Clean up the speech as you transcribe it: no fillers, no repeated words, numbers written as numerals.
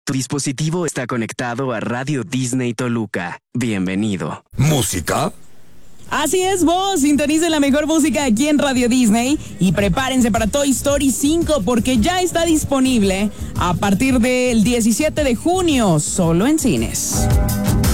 Tu dispositivo está conectado a Radio Disney Toluca. Bienvenido. ¿Música? Así es, vos, sintonicen la mejor música aquí en Radio Disney y prepárense para Toy Story 5 porque ya está disponible a partir del 17 de junio, solo en cines.